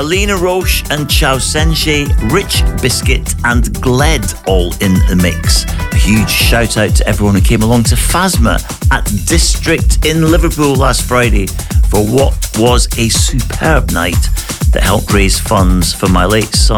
Alina Roche and Chow Senji, Rich Biscuit and Gled all in the mix. A huge shout out to everyone who came along to Phasma at District in Liverpool last Friday for what was a superb night that helped raise funds for my late son